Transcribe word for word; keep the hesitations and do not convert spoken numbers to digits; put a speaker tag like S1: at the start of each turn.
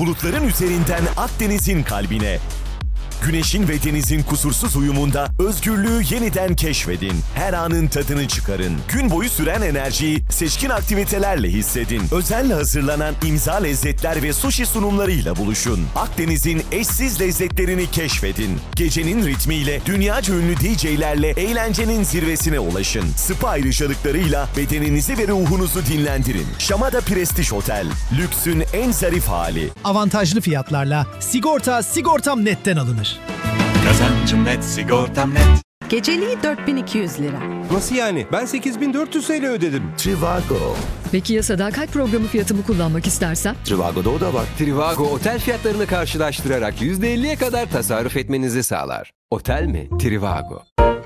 S1: bulutların üzerinden Akdeniz'in kalbine. Güneşin ve denizin kusursuz uyumunda özgürlüğü yeniden keşfedin. Her anın tadını çıkarın. Gün boyu süren enerjiyi seçkin aktivitelerle hissedin. Özenle hazırlanan imza lezzetler ve sushi sunumlarıyla buluşun. Akdeniz'in eşsiz lezzetlerini keşfedin. Gecenin ritmiyle dünyaca ünlü D J'lerle eğlencenin zirvesine ulaşın. Spa ayrıcalıklarıyla bedeninizi ve ruhunuzu dinlendirin. Şamada Prestige Otel. Lüksün en zarif hali.
S2: Avantajlı fiyatlarla sigorta Sigortam Net'ten alınır.
S3: Kazancım net, sigortam net.
S4: Geceliği dört bin iki yüz lira.
S5: Nasıl yani? Ben sekiz bin dört yüz T L ödedim.
S1: Trivago.
S6: Peki ya sadakat programı fiyatımı kullanmak istersem?
S1: Trivago'da o da var.
S5: Trivago otel fiyatlarını karşılaştırarak yüzde elliye kadar tasarruf etmenizi sağlar. Otel mi? Trivago.